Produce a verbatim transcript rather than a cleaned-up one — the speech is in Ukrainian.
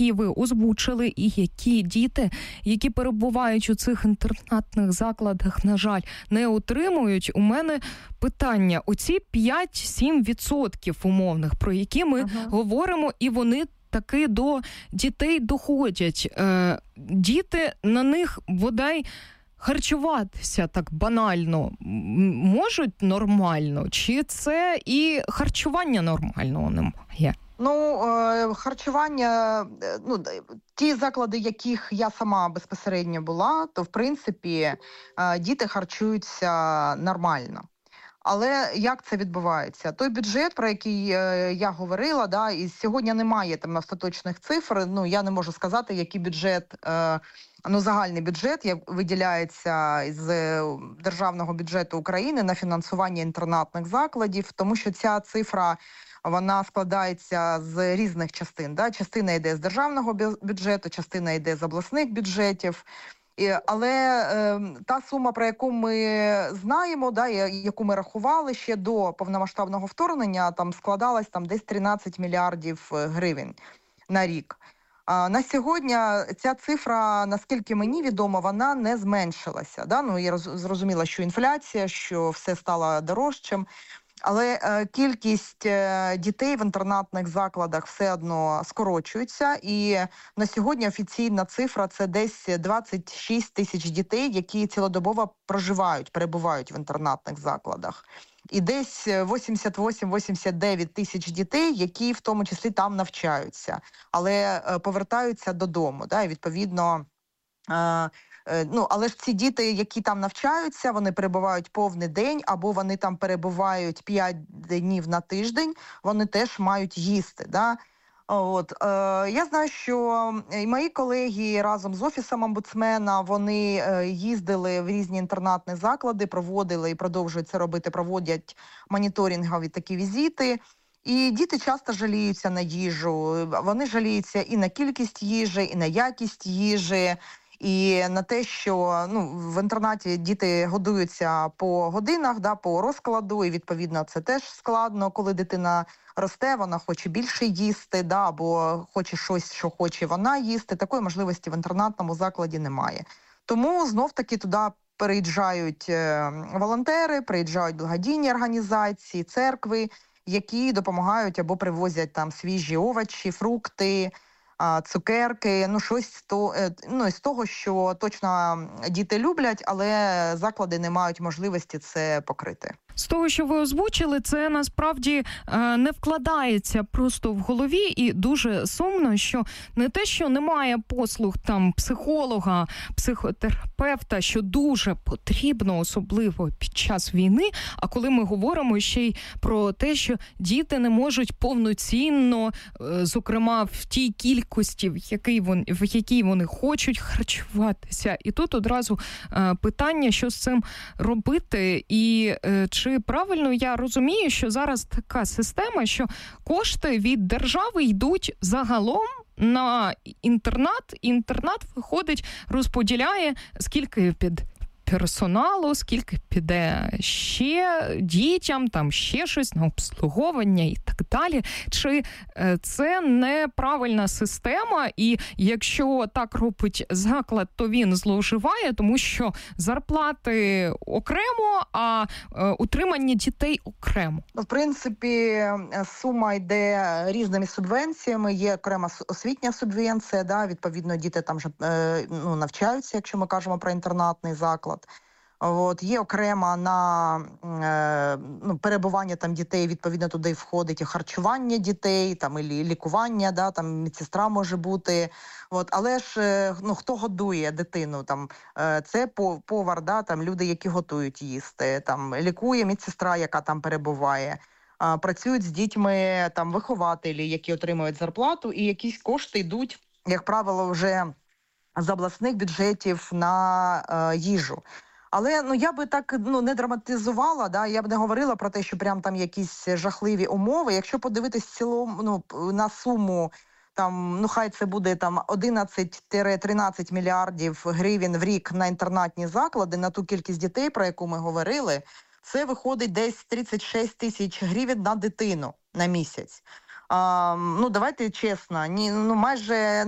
які ви озвучили, і які діти, які перебувають у цих інтернатних закладах, на жаль, не отримують, у мене питання. Оці п'ять-сім відсотків умовних, про які ми ага. говоримо, і вони таки до дітей доходять. Е, діти, на них, бодай, харчуватися так банально можуть нормально? Чи це і харчування нормального немає? Ну, харчування, ну, ті заклади, яких я сама безпосередньо була, то, в принципі, діти харчуються нормально. Але як це відбувається? Той бюджет, про який я говорила, да, і сьогодні немає там остаточних цифр, ну, я не можу сказати, який бюджет, ну, загальний бюджет виділяється з державного бюджету України на фінансування інтернатних закладів, тому що ця цифра, вона складається з різних частин. Да? Частина йде з державного бюджету, частина йде з обласних бюджетів. І, але е, та сума, про яку ми знаємо, да, яку ми рахували ще до повномасштабного вторгнення, там складалась там, десь тринадцять мільярдів гривень на рік. А на сьогодні ця цифра, наскільки мені відомо, вона не зменшилася. Да? Ну, я зрозуміла, що інфляція, що все стало дорожчим. Але е, кількість е, дітей в інтернатних закладах все одно скорочується. І на сьогодні офіційна цифра – це десь двадцять шість тисяч дітей, які цілодобово проживають, перебувають в інтернатних закладах. І десь вісімдесят вісім - вісімдесят дев'ять тисяч дітей, які в тому числі там навчаються, але е, повертаються додому. Да? І відповідно... Е, Ну, але ж ці діти, які там навчаються, вони перебувають повний день, або вони там перебувають п'ять днів на тиждень, вони теж мають їсти. Да? От, е, я знаю, що і мої колеги разом з Офісом омбудсмена, вони е, їздили в різні інтернатні заклади, проводили і продовжують це робити, проводять моніторингові такі візити. І діти часто жаліються на їжу, вони жаліються і на кількість їжі, і на якість їжі. І на те, що ну, в інтернаті діти годуються по годинах, да, по розкладу, і відповідно це теж складно, коли дитина росте, вона хоче більше їсти, да, або хоче щось, що хоче вона їсти. Такої можливості в інтернатному закладі немає. Тому знов-таки туди переїжджають волонтери, приїжджають благодійні організації, церкви, які допомагають або привозять там свіжі овочі, фрукти, цукерки, ну щось то, ну, з того, що точно діти люблять, але заклади не мають можливості це покрити. З того, що ви озвучили, це насправді е, не вкладається просто в голові, і дуже сумно, що не те, що немає послуг там психолога, психотерапевта, що дуже потрібно, особливо під час війни, а коли ми говоримо ще й про те, що діти не можуть повноцінно, е, зокрема в тій кількості, в якій вони, в якій вони хочуть харчуватися. І тут одразу е, питання, що з цим робити, і е, чи правильно я розумію, що зараз така система, що кошти від держави йдуть загалом на інтернат, інтернат виходить, розподіляє, скільки під персоналу, скільки піде ще дітям, там ще щось на обслуговування і так далі. Чи це неправильна система, і якщо так робить заклад, то він зловживає, тому що зарплати окремо, а утримання дітей окремо? В принципі, сума йде різними субвенціями, є окрема освітня субвенція, да, відповідно діти там же, ну, навчаються, якщо ми кажемо про інтернатний заклад. От, є окремо на е, ну, перебування там дітей, відповідно туди входить і харчування дітей, там і лікування, да, там медсестра може бути. От, але ж ну, хто годує дитину? Там, е, це повар, да, там люди, які готують їсти, там лікує медсестра, яка там перебуває. Е, працюють з дітьми там вихователі, які отримують зарплату, і якісь кошти йдуть, як правило, вже з обласних бюджетів на е, їжу. Але ну я би так ну не драматизувала, да, я б не говорила про те, що прям там якісь жахливі умови. Якщо подивитись в цілому ну, на суму, там ну хай це буде там одинадцять-тринадцять мільярдів гривень в рік на інтернатні заклади, на ту кількість дітей, про яку ми говорили, це виходить десь тридцять шість тисяч гривень на дитину на місяць. А, ну давайте чесно, ні, ну майже